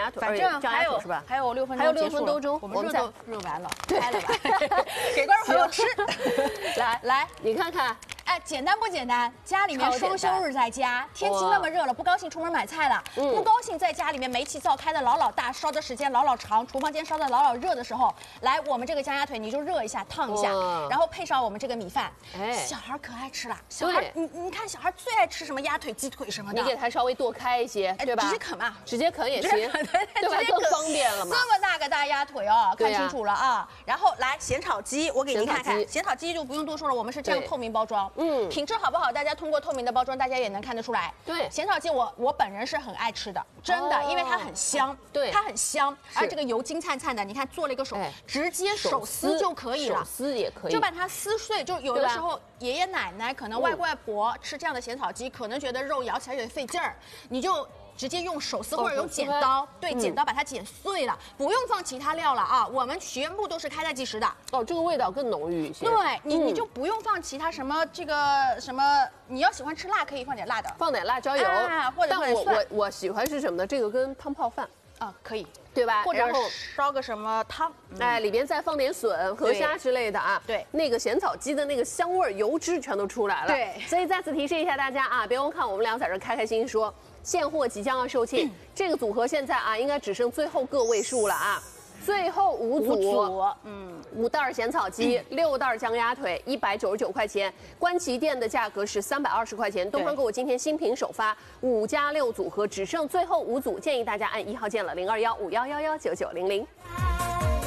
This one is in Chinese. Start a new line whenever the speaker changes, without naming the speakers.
鸭腿，
反正
酱鸭腿是吧？
还有6分钟，
还有6分多钟，
我们
再
热完了，
对，
开了吧，给观众朋友吃。来，
你看看。
哎，简单不简单？家里面双休日在家，天气那么热了，不高兴出门买菜了，不高兴在家里面煤气灶开的老大，烧的时间老长，厨房间烧的老热的时候，来我们这个酱鸭腿你就热一下，烫一下，然后配上我们这个米饭，小孩可爱吃了。小孩，你看小孩最爱吃什么鸭腿、鸡腿什么的，
你给他稍微剁开一些，对吧？
直接啃嘛，
直接啃也行，对吧？更方便了嘛。
这么大个大鸭腿哦，看清楚了啊！然后来咸炒鸡，我给您看看，咸炒鸡就不用多说了，我们是这样透明包装，品质好不好？大家通过透明的包装，大家也能看得出来。
对，
咸炒鸡我本人是很爱吃的，真的，因为它很香，
对，
它很香，而这个油金灿灿的，你看做了一个直接手撕就可以了，
手撕也可以，
就把它撕碎。就有的时候爷爷奶奶可能外公外婆吃这样的咸炒鸡，可能觉得肉咬起来有点费劲儿，你就直接用手撕或者用剪刀，对，剪刀把它剪碎了，不用放其他料了啊，我们全部都是开在即食的。
哦，这个味道更浓郁一些。
对，你就不用放其他什么这个什么，你要喜欢吃辣可以放点辣的，
放点辣椒油
或者
我喜欢是什么呢？这个跟汤泡饭
啊可以，
对吧？
或者烧个什么汤，
哎，里边再放点笋、河虾之类的啊。
对，
那个咸炒鸡的那个香味、油脂全都出来了。
对，
所以再次提示一下大家啊，别光看我们俩在这开开心心说。现货即将要售罄，这个组合现在啊，应该只剩最后个位数了啊，最后5组，5袋咸草鸡，6袋姜鸭腿，199块钱，观旗店的价格是320块钱，东方购物今天新品首发5+6组合，只剩最后5组，建议大家按1号键了，0215111990。